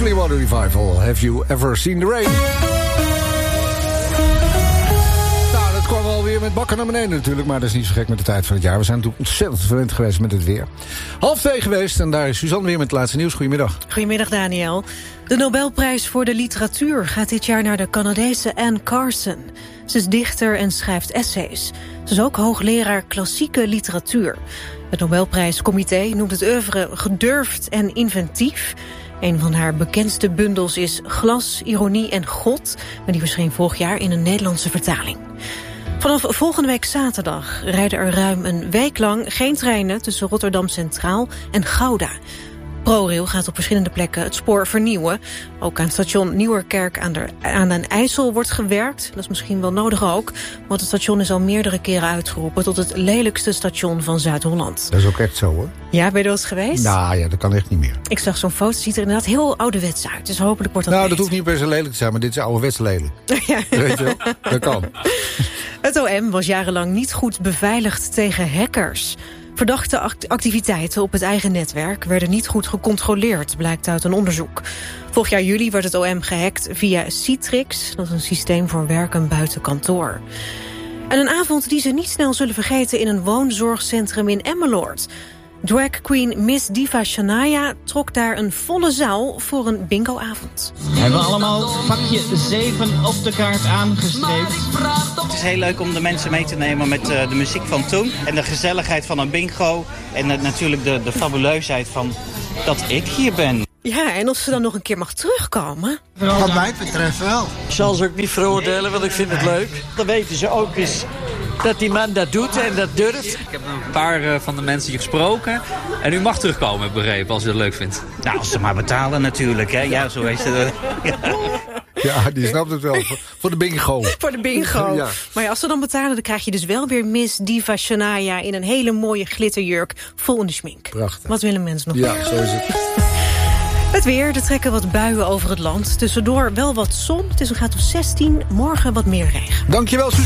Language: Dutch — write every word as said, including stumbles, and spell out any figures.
Clearwater Revival. Have you ever seen the rain? Nou, dat kwam alweer met bakken naar beneden natuurlijk. Maar dat is niet zo gek met de tijd van het jaar. We zijn natuurlijk ontzettend verwend geweest met het weer. Half twee geweest en daar is Suzanne weer met het laatste nieuws. Goedemiddag. Goedemiddag, Daniel. De Nobelprijs voor de literatuur gaat dit jaar naar de Canadese Anne Carson. Ze is dichter en schrijft essays. Ze is ook hoogleraar klassieke literatuur. Het Nobelprijscomité noemt het oeuvre gedurfd en inventief. Een van haar bekendste bundels is Glas, Ironie en God, maar die verscheen vorig jaar in een Nederlandse vertaling. Vanaf volgende week zaterdag rijden er ruim een week lang geen treinen tussen Rotterdam Centraal en Gouda. ProRail gaat op verschillende plekken het spoor vernieuwen. Ook aan het station Nieuwerkerk aan, de, aan den IJssel wordt gewerkt. Dat is misschien wel nodig ook, want het station is al meerdere keren uitgeroepen tot het lelijkste station van Zuid-Holland. Dat is ook echt zo, hoor. Ja, ben je er wel eens geweest? Nou ja, dat kan echt niet meer. Ik zag zo'n foto, ziet er inderdaad heel ouderwets uit. Dus hopelijk wordt dat Nou, beter. dat hoeft niet per se lelijk te zijn, maar dit is ouderwets lelijk. Ja. Weet je wel? Dat kan. Het O M was jarenlang niet goed beveiligd tegen hackers. Verdachte activiteiten op het eigen netwerk werden niet goed gecontroleerd, blijkt uit een onderzoek. Vorig jaar juli werd het O M gehackt via Citrix, dat is een systeem voor werken buiten kantoor. En een avond die ze niet snel zullen vergeten in een woonzorgcentrum in Emmeloord. Drag queen Miss Diva Shania trok daar een volle zaal voor een bingoavond. We hebben allemaal vakje zeven op de kaart aangestreept. Het is heel leuk om de mensen mee te nemen met uh, de muziek van toen. En de gezelligheid van een bingo. En uh, natuurlijk de, de fabuleusheid van dat ik hier ben. Ja, en of ze dan nog een keer mag terugkomen. Wat mij betreft wel. Ik zal ze ook niet veroordelen, want ik vind het leuk. Dan weten ze ook eens dat die man dat doet en dat durft. Ik heb een paar uh, van de mensen hier gesproken. En u mag terugkomen, heb ik begrepen, als u het leuk vindt. Nou, als ze maar betalen natuurlijk, hè. Ja, zo is het. Ja. Ja, die snapt het wel. Voor de bingo. Voor de bingo. Ja. Maar ja, als ze dan betalen, dan krijg je dus wel weer Miss Diva Shania in een hele mooie glitterjurk vol in de schmink. Prachtig. Wat willen mensen nog Ja, meer? zo is het. Het weer, er trekken wat buien over het land. Tussendoor wel wat zon. Het is een graad of zestien. Morgen wat meer regen. Dankjewel, Suzanne.